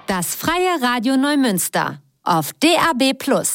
Das Freie Radio Neumünster auf DAB+.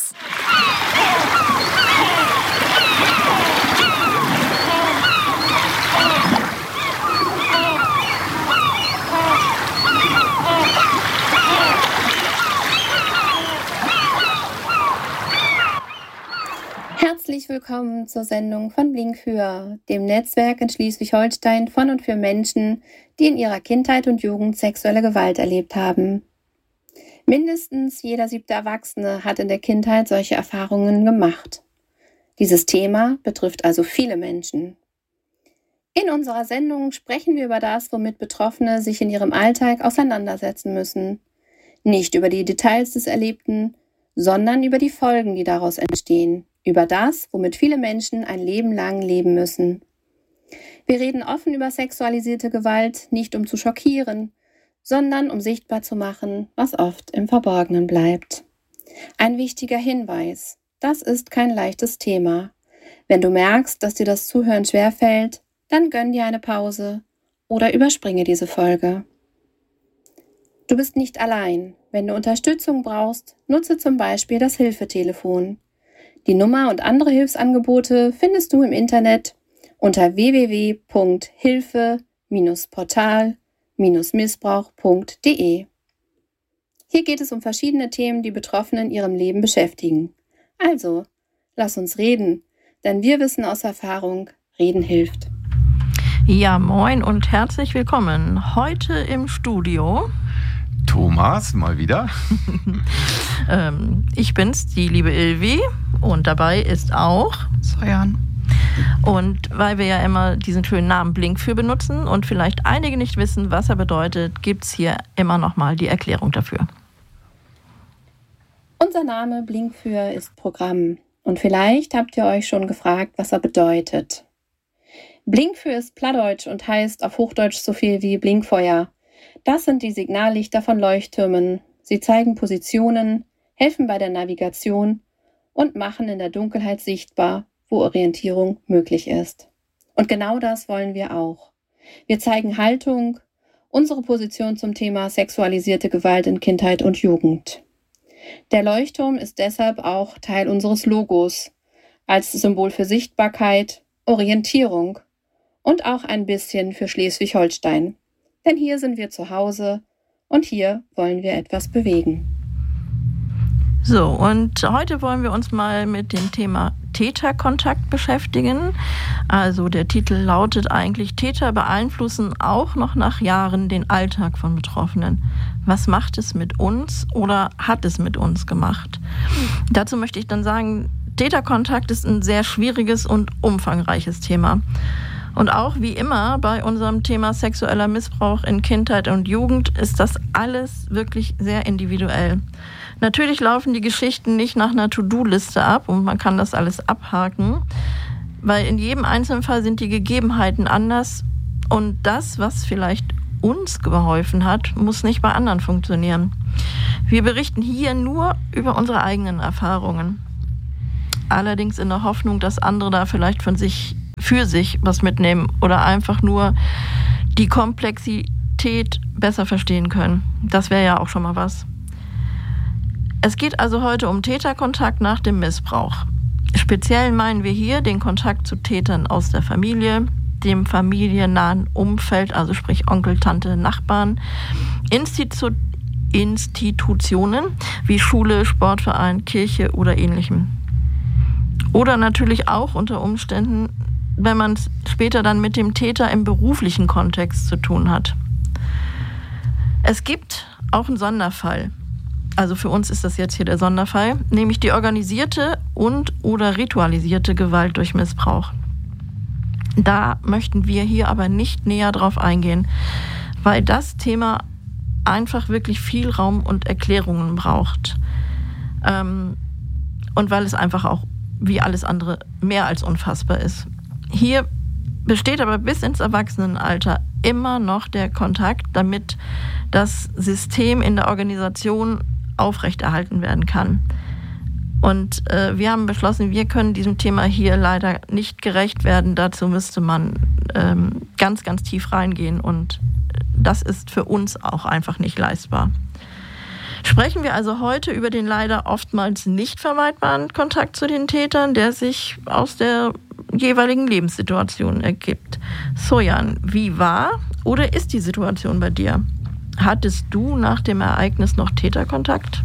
Herzlich willkommen zur Sendung von Blink für, dem Netzwerk in Schleswig-Holstein von und für Menschen, die in ihrer Kindheit und Jugend sexuelle Gewalt erlebt haben. Mindestens jeder 7. Erwachsene hat in der Kindheit solche Erfahrungen gemacht. Dieses Thema betrifft also viele Menschen. In unserer Sendung sprechen wir über das, womit Betroffene sich in ihrem Alltag auseinandersetzen müssen. Nicht über die Details des Erlebten, sondern über die Folgen, die daraus entstehen. Über das, womit viele Menschen ein Leben lang leben müssen. Wir reden offen über sexualisierte Gewalt, nicht um zu schockieren, sondern um sichtbar zu machen, was oft im Verborgenen bleibt. Ein wichtiger Hinweis: Das ist kein leichtes Thema. Wenn du merkst, dass dir das Zuhören schwerfällt, dann gönn dir eine Pause oder überspringe diese Folge. Du bist nicht allein. Wenn du Unterstützung brauchst, nutze zum Beispiel das Hilfetelefon. Die Nummer und andere Hilfsangebote findest du im Internet unter www.hilfe-portal-missbrauch.de. Hier geht es um verschiedene Themen, die Betroffene in ihrem Leben beschäftigen. Also, lass uns reden, denn wir wissen aus Erfahrung, reden hilft. Ja, moin und herzlich willkommen. Heute im Studio Thomas, mal wieder. Ich bin's, die liebe Ilvi, und dabei ist auch Sojan. Und weil wir ja immer diesen schönen Namen Blink für benutzen und vielleicht einige nicht wissen, was er bedeutet, gibt's hier immer nochmal die Erklärung dafür. Unser Name Blink für ist Programm. Und vielleicht habt ihr euch schon gefragt, was er bedeutet. Blink für ist Plattdeutsch und heißt auf Hochdeutsch so viel wie Blinkfeuer. Das sind die Signallichter von Leuchttürmen. Sie zeigen Positionen, helfen bei der Navigation und machen in der Dunkelheit sichtbar, wo Orientierung möglich ist. Und genau das wollen wir auch. Wir zeigen Haltung, unsere Position zum Thema sexualisierte Gewalt in Kindheit und Jugend. Der Leuchtturm ist deshalb auch Teil unseres Logos, als Symbol für Sichtbarkeit, Orientierung und auch ein bisschen für Schleswig-Holstein. Denn hier sind wir zu Hause und hier wollen wir etwas bewegen. So, und heute wollen wir uns mal mit dem Thema Täterkontakt beschäftigen. Also der Titel lautet eigentlich: Täter beeinflussen auch noch nach Jahren den Alltag von Betroffenen. Was macht es mit uns oder hat es mit uns gemacht? Dazu möchte ich dann sagen, Täterkontakt ist ein sehr schwieriges und umfangreiches Thema. Und auch wie immer bei unserem Thema sexueller Missbrauch in Kindheit und Jugend ist das alles wirklich sehr individuell. Natürlich laufen die Geschichten nicht nach einer To-Do-Liste ab und man kann das alles abhaken, weil in jedem einzelnen Fall sind die Gegebenheiten anders und das, was vielleicht uns geholfen hat, muss nicht bei anderen funktionieren. Wir berichten hier nur über unsere eigenen Erfahrungen. Allerdings in der Hoffnung, dass andere da vielleicht für sich was mitnehmen oder einfach nur die Komplexität besser verstehen können. Das wäre ja auch schon mal was. Es geht also heute um Täterkontakt nach dem Missbrauch. Speziell meinen wir hier den Kontakt zu Tätern aus der Familie, dem familiennahen Umfeld, also sprich Onkel, Tante, Nachbarn, Institutionen wie Schule, Sportverein, Kirche oder Ähnlichem. Oder natürlich auch unter Umständen, wenn man es später dann mit dem Täter im beruflichen Kontext zu tun hat. Es gibt auch einen Sonderfall. Also für uns ist das jetzt hier der Sonderfall, nämlich die organisierte und/oder ritualisierte Gewalt durch Missbrauch. Da möchten wir hier aber nicht näher drauf eingehen, weil das Thema einfach wirklich viel Raum und Erklärungen braucht. Und weil es einfach auch wie alles andere mehr als unfassbar ist. Hier besteht aber bis ins Erwachsenenalter immer noch der Kontakt, damit das System in der Organisation aufrechterhalten werden kann. Und wir haben beschlossen, wir können diesem Thema hier leider nicht gerecht werden. Dazu müsste man ganz, ganz tief reingehen und das ist für uns auch einfach nicht leistbar. Sprechen wir also heute über den leider oftmals nicht vermeidbaren Kontakt zu den Tätern, der sich aus der jeweiligen Lebenssituation ergibt. Sojan, wie war oder ist die Situation bei dir? Hattest du nach dem Ereignis noch Täterkontakt?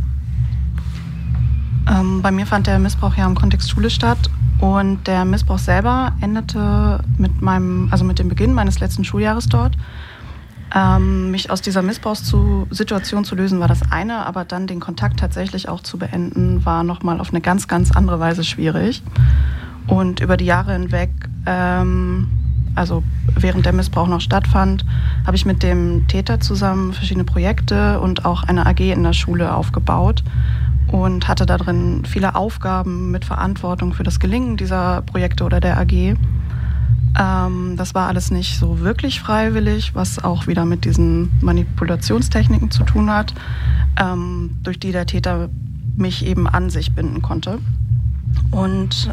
Bei mir fand der Missbrauch ja im Kontext Schule statt und der Missbrauch selber endete mit dem Beginn meines letzten Schuljahres dort. Mich aus dieser Missbrauchssituation zu lösen war das eine, aber dann den Kontakt tatsächlich auch zu beenden, war nochmal auf eine ganz, ganz andere Weise schwierig. Und über die Jahre hinweg, also während der Missbrauch noch stattfand, habe ich mit dem Täter zusammen verschiedene Projekte und auch eine AG in der Schule aufgebaut und hatte da drin viele Aufgaben mit Verantwortung für das Gelingen dieser Projekte oder der AG. Das war alles nicht so wirklich freiwillig, was auch wieder mit diesen Manipulationstechniken zu tun hat, durch die der Täter mich eben an sich binden konnte. Und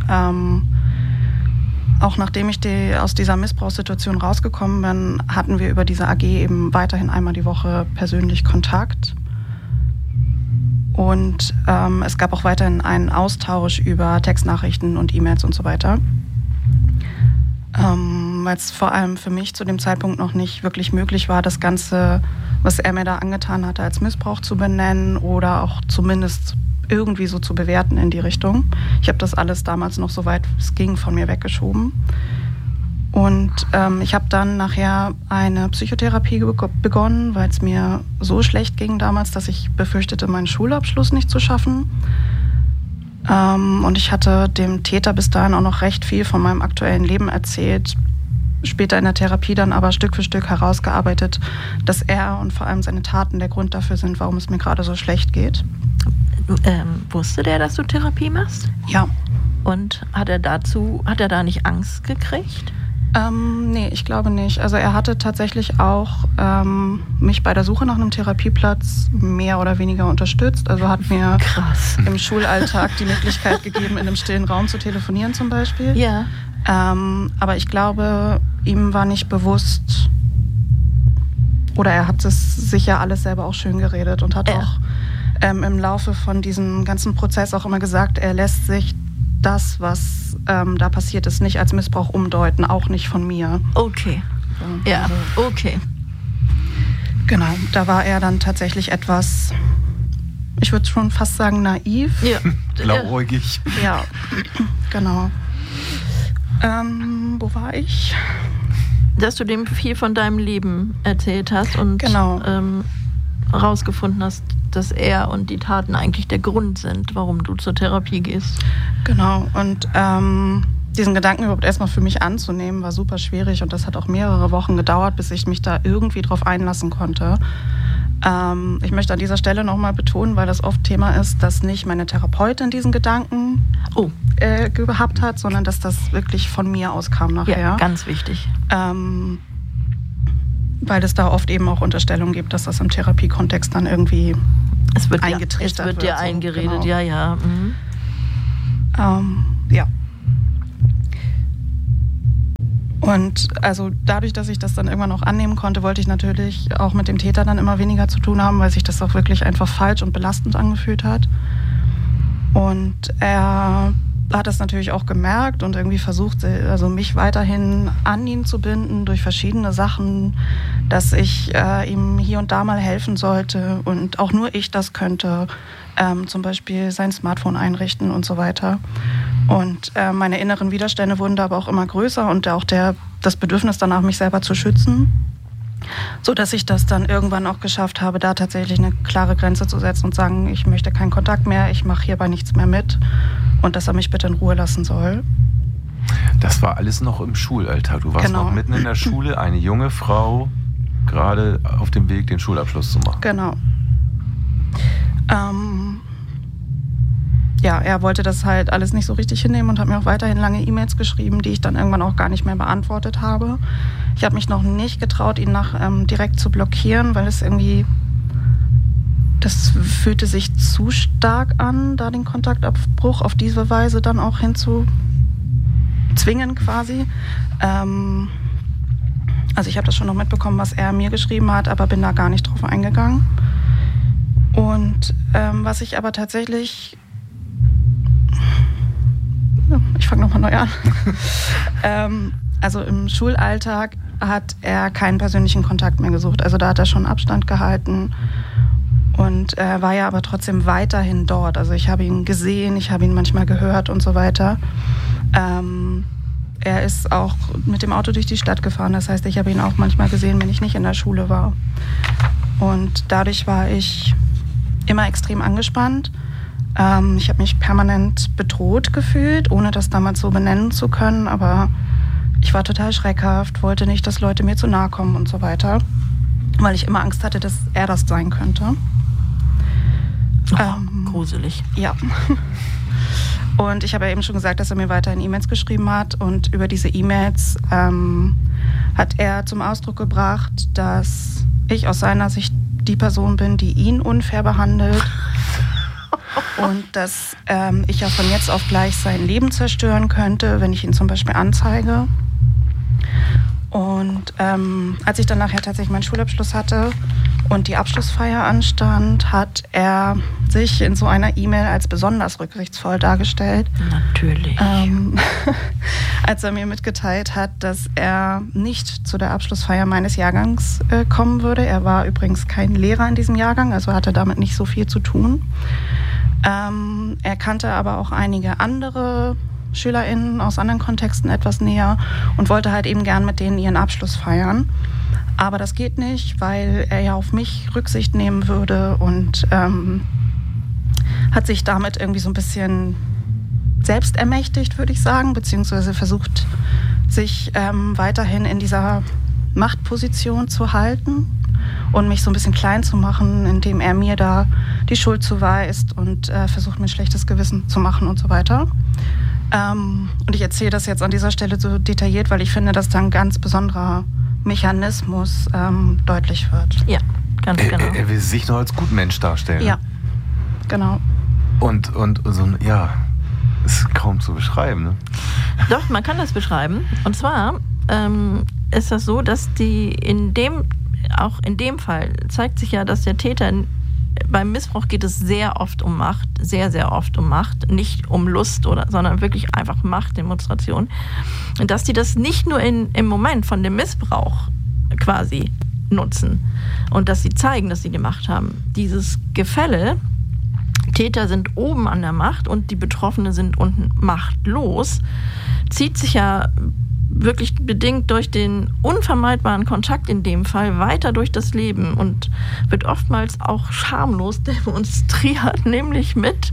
auch nachdem ich aus dieser Missbrauchssituation rausgekommen bin, hatten wir über diese AG eben weiterhin einmal die Woche persönlich Kontakt. Und es gab auch weiterhin einen Austausch über Textnachrichten und E-Mails und so weiter. Weil es vor allem für mich zu dem Zeitpunkt noch nicht wirklich möglich war, das Ganze, was er mir da angetan hatte, als Missbrauch zu benennen oder auch zumindest irgendwie so zu bewerten in die Richtung. Ich habe das alles damals noch so weit es ging von mir weggeschoben. Und ich habe dann nachher eine Psychotherapie begonnen, weil es mir so schlecht ging damals, dass ich befürchtete, meinen Schulabschluss nicht zu schaffen. Und ich hatte dem Täter bis dahin auch noch recht viel von meinem aktuellen Leben erzählt. Später in der Therapie dann aber Stück für Stück herausgearbeitet, dass er und vor allem seine Taten der Grund dafür sind, warum es mir gerade so schlecht geht. Wusste der, dass du Therapie machst? Ja. Und hat er da nicht Angst gekriegt? Nee, ich glaube nicht. Also er hatte tatsächlich auch mich bei der Suche nach einem Therapieplatz mehr oder weniger unterstützt. Also hat mir im Schulalltag die Möglichkeit gegeben, in einem stillen Raum zu telefonieren zum Beispiel. Ja. Aber ich glaube, ihm war nicht bewusst, oder er hat es sich ja alles selber auch schön geredet und hat auch im Laufe von diesem ganzen Prozess auch immer gesagt, er lässt sich das, was da passiert ist, nicht als Missbrauch umdeuten, auch nicht von mir. Okay. Ja, okay. Genau, da war er dann tatsächlich etwas, ich würde schon fast sagen, naiv. Ja. Blauäugig. Ja, genau. Wo war ich? Dass du dem viel von deinem Leben erzählt hast und rausgefunden hast, dass er und die Taten eigentlich der Grund sind, warum du zur Therapie gehst. Genau, und diesen Gedanken überhaupt erstmal für mich anzunehmen, war super schwierig und das hat auch mehrere Wochen gedauert, bis ich mich da irgendwie drauf einlassen konnte. Ich möchte an dieser Stelle nochmal betonen, weil das oft Thema ist, dass nicht meine Therapeutin diesen Gedanken gehabt hat, sondern dass das wirklich von mir auskam nachher. Ja, ganz wichtig. Weil es da oft eben auch Unterstellungen gibt, dass das im Therapiekontext dann irgendwie eingetrichtert wird. Es wird dir eingeredet, genau. Ja. Mhm. Ja. Und also dadurch, dass ich das dann irgendwann auch annehmen konnte, wollte ich natürlich auch mit dem Täter dann immer weniger zu tun haben, weil sich das auch wirklich einfach falsch und belastend angefühlt hat. Und er hat das natürlich auch gemerkt und irgendwie versucht, also mich weiterhin an ihn zu binden durch verschiedene Sachen, dass ich ihm hier und da mal helfen sollte und auch nur ich das könnte, zum Beispiel sein Smartphone einrichten und so weiter. Und meine inneren Widerstände wurden da aber auch immer größer und auch das Bedürfnis danach, mich selber zu schützen, so dass ich das dann irgendwann auch geschafft habe, da tatsächlich eine klare Grenze zu setzen und sagen, ich möchte keinen Kontakt mehr, ich mache hierbei nichts mehr mit und dass er mich bitte in Ruhe lassen soll. Das war alles noch im Schulalltag. Du warst noch mitten in der Schule, eine junge Frau, gerade auf dem Weg, den Schulabschluss zu machen. Genau. Ja, er wollte das halt alles nicht so richtig hinnehmen und hat mir auch weiterhin lange E-Mails geschrieben, die ich dann irgendwann auch gar nicht mehr beantwortet habe. Ich habe mich noch nicht getraut, ihn direkt zu blockieren, weil es irgendwie, das fühlte sich zu stark an, da den Kontaktabbruch auf diese Weise dann auch hinzuzwingen quasi. Also ich habe das schon noch mitbekommen, was er mir geschrieben hat, aber bin da gar nicht drauf eingegangen. Und was ich aber tatsächlich... Ich fange nochmal neu an. Also im Schulalltag hat er keinen persönlichen Kontakt mehr gesucht. Also da hat er schon Abstand gehalten und war ja aber trotzdem weiterhin dort. Also ich habe ihn gesehen, ich habe ihn manchmal gehört und so weiter. Er ist auch mit dem Auto durch die Stadt gefahren. Das heißt, ich habe ihn auch manchmal gesehen, wenn ich nicht in der Schule war. Und dadurch war ich immer extrem angespannt. Ich habe mich permanent bedroht gefühlt, ohne das damals so benennen zu können. Aber ich war total schreckhaft, wollte nicht, dass Leute mir zu nahe kommen und so weiter. Weil ich immer Angst hatte, dass er das sein könnte. Gruselig. Ja. Und ich habe ja eben schon gesagt, dass er mir weiterhin E-Mails geschrieben hat. Und über diese E-Mails hat er zum Ausdruck gebracht, dass ich aus seiner Sicht die Person bin, die ihn unfair behandelt. Und dass ich ja von jetzt auf gleich sein Leben zerstören könnte, wenn ich ihn zum Beispiel anzeige. Und als ich dann nachher tatsächlich meinen Schulabschluss hatte und die Abschlussfeier anstand, hat er sich in so einer E-Mail als besonders rücksichtsvoll dargestellt. Natürlich. Als er mir mitgeteilt hat, dass er nicht zu der Abschlussfeier meines Jahrgangs kommen würde. Er war übrigens kein Lehrer in diesem Jahrgang, also hatte damit nicht so viel zu tun. Er kannte aber auch einige andere SchülerInnen aus anderen Kontexten etwas näher und wollte halt eben gern mit denen ihren Abschluss feiern. Aber das geht nicht, weil er ja auf mich Rücksicht nehmen würde und hat sich damit irgendwie so ein bisschen selbst ermächtigt, würde ich sagen, beziehungsweise versucht, sich weiterhin in dieser Machtposition zu halten und mich so ein bisschen klein zu machen, indem er mir da die Schuld zuweist und versucht, mir ein schlechtes Gewissen zu machen und so weiter. Und ich erzähle das jetzt an dieser Stelle so detailliert, weil ich finde, dass da ein ganz besonderer Mechanismus deutlich wird. Ja, ganz genau. Er will sich noch als Gutmensch darstellen. Ja, genau. Und so, ja, ist kaum zu beschreiben, ne? Doch, man kann das beschreiben. Und zwar ist das so, dass auch in dem Fall zeigt sich ja, dass der Täter, beim Missbrauch geht es sehr oft um Macht, sehr, sehr oft um Macht, nicht um Lust, sondern wirklich einfach Machtdemonstration. Und dass die das nicht nur im Moment von dem Missbrauch quasi nutzen und dass sie zeigen, dass sie die Macht haben. Dieses Gefälle, Täter sind oben an der Macht und die Betroffenen sind unten machtlos, zieht sich ja wirklich bedingt durch den unvermeidbaren Kontakt in dem Fall weiter durch das Leben und wird oftmals auch schamlos demonstriert, nämlich mit,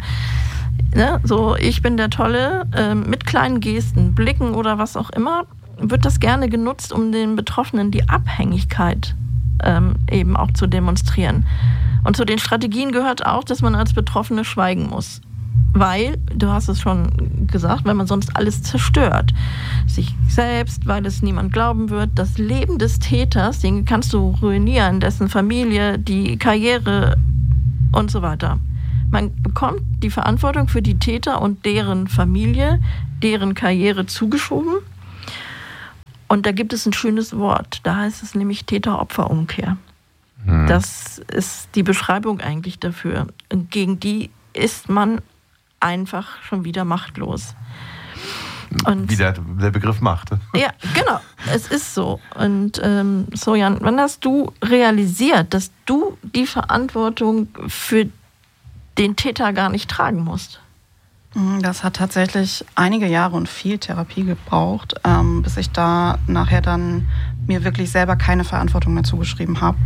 so ich bin der Tolle, mit kleinen Gesten, Blicken oder was auch immer, wird das gerne genutzt, um den Betroffenen die Abhängigkeit eben auch zu demonstrieren. Und zu den Strategien gehört auch, dass man als Betroffene schweigen muss. Weil, du hast es schon gesagt, weil man sonst alles zerstört. Sich selbst, weil es niemand glauben wird. Das Leben des Täters, den kannst du ruinieren, dessen Familie, die Karriere und so weiter. Man bekommt die Verantwortung für die Täter und deren Familie, deren Karriere zugeschoben. Und da gibt es ein schönes Wort. Da heißt es nämlich Täter-Opfer-Umkehr. Das ist die Beschreibung eigentlich dafür. Und gegen die ist man einfach schon wieder machtlos. Und wie der Begriff Macht. Ja, genau. Es ist so. Und Sojan, wann hast du realisiert, dass du die Verantwortung für den Täter gar nicht tragen musst? Das hat tatsächlich einige Jahre und viel Therapie gebraucht, bis ich da nachher dann mir wirklich selber keine Verantwortung mehr zugeschrieben habe.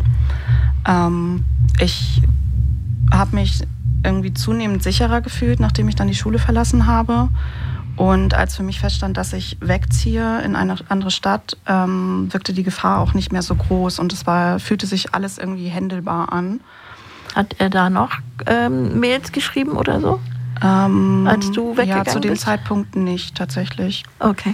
Ich habe mich irgendwie zunehmend sicherer gefühlt, nachdem ich dann die Schule verlassen habe. Und als für mich feststand, dass ich wegziehe in eine andere Stadt, wirkte die Gefahr auch nicht mehr so groß und fühlte sich alles irgendwie händelbar an. Hat er da noch Mails geschrieben oder so? Als du weggegangen bist? Ja, zu dem Zeitpunkt nicht, tatsächlich. Okay.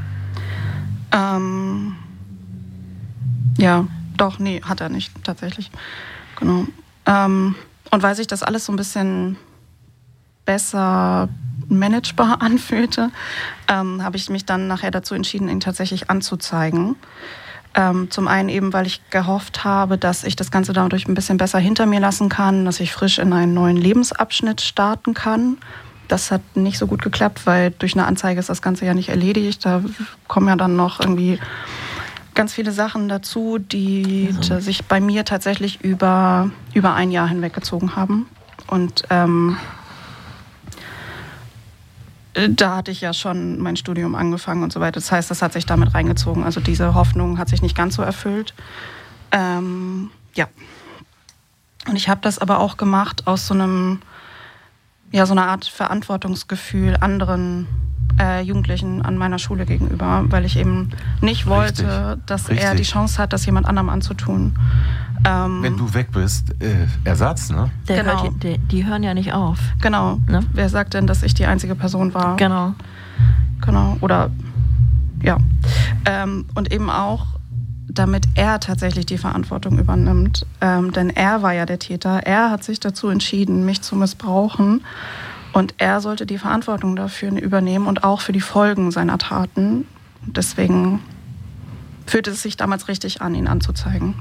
Ja, doch, nee, hat er nicht, tatsächlich. Genau. Und weil sich das alles so ein bisschen besser managebar anfühlte, habe ich mich dann nachher dazu entschieden, ihn tatsächlich anzuzeigen. Zum einen eben, weil ich gehofft habe, dass ich das Ganze dadurch ein bisschen besser hinter mir lassen kann, dass ich frisch in einen neuen Lebensabschnitt starten kann. Das hat nicht so gut geklappt, weil durch eine Anzeige ist das Ganze ja nicht erledigt. Da kommen ja dann noch irgendwie ganz viele Sachen dazu, die sich bei mir tatsächlich über ein Jahr hinweggezogen haben. Und da hatte ich ja schon mein Studium angefangen und so weiter. Das heißt, das hat sich damit reingezogen. Also diese Hoffnung hat sich nicht ganz so erfüllt. Ja. Und ich habe das aber auch gemacht aus so einer Art Verantwortungsgefühl anderen Jugendlichen an meiner Schule gegenüber, weil ich eben nicht wollte, dass er die Chance hat, das jemand anderem anzutun. Wenn du weg bist, Ersatz, ne? Genau. Die hören ja nicht auf. Genau. Ne? Wer sagt denn, dass ich die einzige Person war? Genau. Oder, ja. Und eben auch, damit er tatsächlich die Verantwortung übernimmt. Denn er war ja der Täter. Er hat sich dazu entschieden, mich zu missbrauchen. Und er sollte die Verantwortung dafür übernehmen und auch für die Folgen seiner Taten. Deswegen fühlte es sich damals richtig an, ihn anzuzeigen.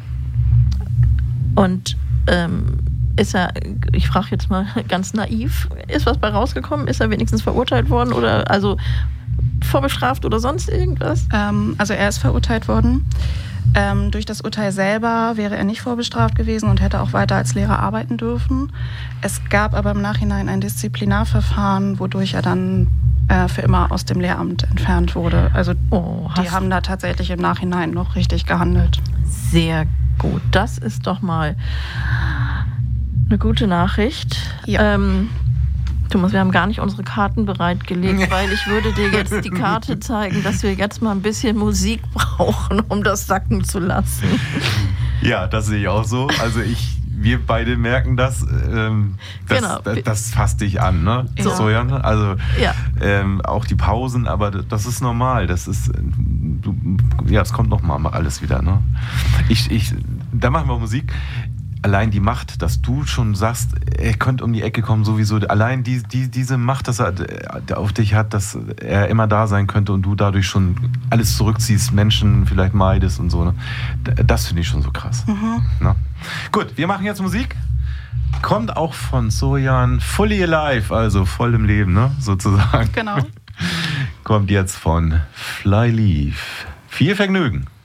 Und ist er, ich frage jetzt mal ganz naiv, ist was bei rausgekommen? Ist er wenigstens verurteilt worden oder also vorbestraft oder sonst irgendwas? Also er ist verurteilt worden. Durch das Urteil selber wäre er nicht vorbestraft gewesen und hätte auch weiter als Lehrer arbeiten dürfen. Es gab aber im Nachhinein ein Disziplinarverfahren, wodurch er dann für immer aus dem Lehramt entfernt wurde. Also die haben da tatsächlich im Nachhinein noch richtig gehandelt. Sehr gut, das ist doch mal eine gute Nachricht. Ja. Thomas, wir haben gar nicht unsere Karten bereitgelegt, weil ich würde dir jetzt die Karte zeigen, dass wir jetzt mal ein bisschen Musik brauchen, um das sacken zu lassen. Ja, das sehe ich auch so. Also wir beide merken das. Das fasst dich an, ne? Ja. Sojan. Also ja. Auch die Pausen, aber das ist normal. Das ist, es kommt noch mal alles wieder, ne? Da machen wir Musik. Allein die Macht, dass du schon sagst, er könnte um die Ecke kommen, sowieso. Allein diese Macht, dass er auf dich hat, dass er immer da sein könnte und du dadurch schon alles zurückziehst, Menschen vielleicht meidest und so. Ne? Das finde ich schon so krass. Mhm. Na? Gut, wir machen jetzt Musik. Kommt auch von Sojan, Fully Alive, also voll im Leben, ne? Sozusagen. Genau. Kommt jetzt von Flyleaf. Viel Vergnügen.